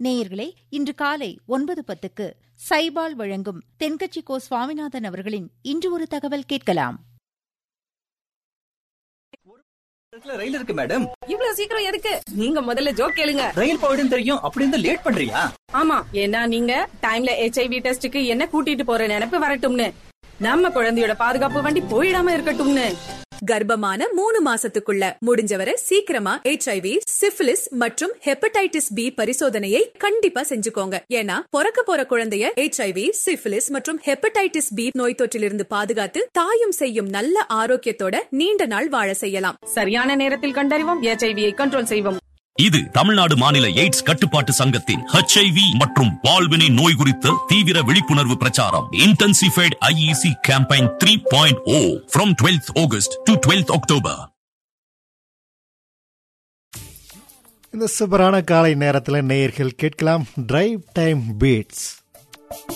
நேயர்களே, இன்று காலை 9:10 சைபால் வழங்கும் தென்கட்சி கோ சுவாமிநாதன் அவர்களின் இன்று ஒரு தகவல் கேட்கலாம். ரயில் இருக்கு மேடம். இவ்வளவு சீக்கிரம் எதுக்கு? நீங்க முதல்ல ஜோக் கேளுங்க. ரயில் போயிடும் தெரியும், அப்படி இருந்தா லேட் பண்றியா? ஆமா, ஏன்னா நீங்க டைம்ல HIV டெஸ்டுக்கு என்ன கூட்டிட்டு போற நினைப்பு வரட்டும்னு, நம்ம குழந்தையோட பாதுகாப்பு வண்டி போயிடாம இருக்கட்டும்னு. கர்ப்பமான 3 மாசத்துக்குள்ள முடிஞ்சவரை சீக்கிரமா HIV, சிஃபிலிஸ் மற்றும் ஹெப்படைட்டிஸ் B பரிசோதனையை கண்டிப்பா செஞ்சுக்கோங்க. ஏன்னா பிறக்க போற குழந்தைய HIV, சிஃபிலிஸ் மற்றும் ஹெப்படைட்டிஸ் B நோய் தொற்றிலிருந்து பாதுகாத்து தாயும் செய்யும் நல்ல ஆரோக்கியத்தோட நீண்ட நாள் வாழ செய்யலாம். சரியான நேரத்தில் கண்டறிவோம், HIVயை கண்ட்ரோல் செய்வோம். இது தமிழ்நாடு மாநில எய்ட்ஸ் கட்டுப்பாட்டு சங்கத்தின் HIV மற்றும் பால்வினை நோய் குறித்த தீவிர விழிப்புணர்வு பிரச்சாரம். Intensified IEC campaign 3.0 from 12th August to 12th October. இந்த சூப்பரான காலை நேரத்தில் நேயர்கள் கேட்கலாம் டிரைவ் டைம் பீட்ஸ்.